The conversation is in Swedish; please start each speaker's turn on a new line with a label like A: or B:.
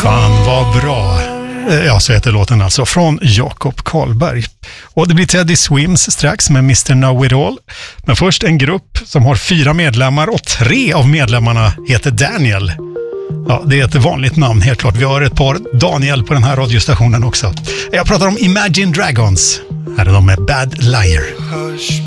A: Fan vad bra. Ja, så heter låten alltså, från Jakob Karlberg. Och det blir Teddy Swims strax med Mr. Know It All. Men först en grupp som har 4 medlemmar och 3 av medlemmarna heter Daniel. Ja, det är ett vanligt namn helt klart. Vi har ett par Daniel på den här radiostationen också. Jag pratar om Imagine Dragons. Här är de med Bad Liar.